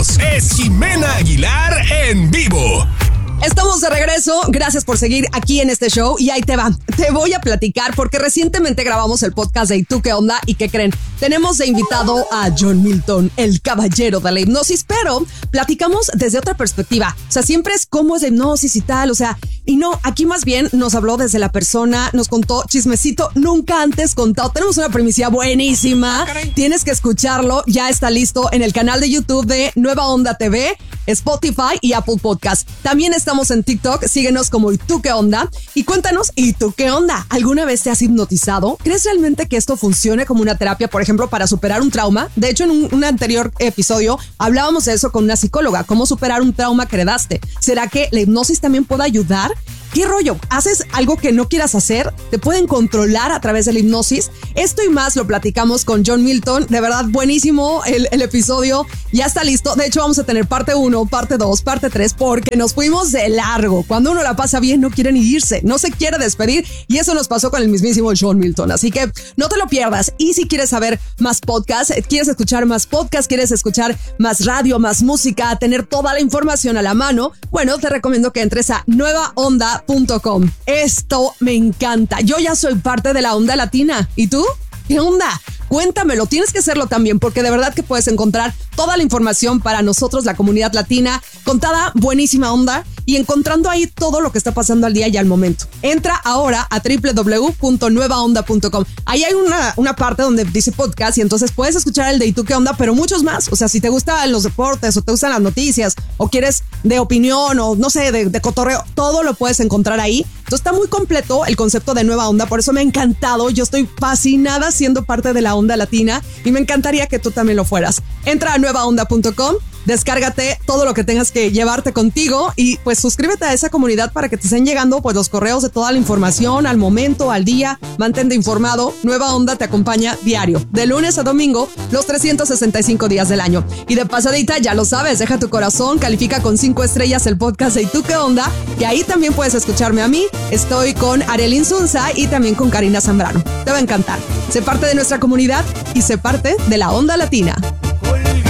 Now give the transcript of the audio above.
regresamos. Es Jimena Aguilar en vivo. Estamos de regreso, gracias por seguir aquí en este show y ahí te va, te voy a platicar porque recientemente grabamos el podcast de ¿Y tú qué onda? ¿Y qué creen? Tenemos de invitado a John Milton, el caballero de la hipnosis, pero platicamos desde otra perspectiva, o sea, siempre es cómo es la hipnosis y tal, o sea, y no, aquí más bien nos habló desde la persona, nos contó chismecito nunca antes contado, tenemos una primicia buenísima, tienes que escucharlo, ya está listo en el canal de YouTube de Nueva Onda TV, Spotify y Apple Podcast. También estamos en TikTok, síguenos como ¿Y tú qué onda? Y cuéntanos, ¿y tú qué onda? ¿Alguna vez te has hipnotizado? ¿Crees realmente que esto funcione como una terapia, por ejemplo, para superar un trauma? De hecho, en un anterior episodio hablábamos de eso con una psicóloga, cómo superar un trauma que heredaste. ¿Será que la hipnosis también puede ayudar? ¿Qué rollo? ¿Haces algo que no quieras hacer? ¿Te pueden controlar a través de la hipnosis? Esto y más lo platicamos con John Milton. De verdad, buenísimo el episodio. Ya está listo. De hecho, vamos a tener parte 1, parte 2, parte 3, porque nos fuimos de largo. Cuando uno la pasa bien, no quiere ni irse, no se quiere despedir. Y eso nos pasó con el mismísimo John Milton. Así que no te lo pierdas. Y si quieres saber más podcasts, quieres escuchar más podcasts, quieres escuchar más radio, más música, tener toda la información a la mano, bueno, te recomiendo que entres a nuevaonda.com. Esto me encanta. Yo ya soy parte de la onda latina. ¿Y tú? ¿Qué onda? Cuéntamelo, tienes que hacerlo también porque de verdad que puedes encontrar toda la información para nosotros, la comunidad latina, contada buenísima onda y encontrando ahí todo lo que está pasando al día y al momento. Entra ahora a www.nuevaonda.com. Ahí hay una parte donde dice podcast y entonces puedes escuchar el de ¿Y tú qué onda? Pero muchos más. O sea, si te gustan los deportes o te gustan las noticias o quieres de opinión o no sé, de cotorreo, todo lo puedes encontrar ahí. Entonces está muy completo el concepto de Nueva Onda, por eso me ha encantado. Yo estoy fascinada siendo parte de la onda latina y me encantaría que tú también lo fueras. Entra a nuevaonda.com, descárgate todo lo que tengas que llevarte contigo y pues suscríbete a esa comunidad para que te estén llegando pues los correos de toda la información al momento, al día. Mantente informado. Nueva Onda te acompaña diario, de lunes a domingo, los 365 días del año. Y de pasadita, ya lo sabes, deja tu corazón, califica con 5 estrellas el podcast de ¿Y tú qué onda? Que ahí también puedes escucharme a mí. Estoy con Ariel Insunza y también con Karina Zambrano. Te va a encantar. Sé parte de nuestra comunidad y sé parte de la onda latina.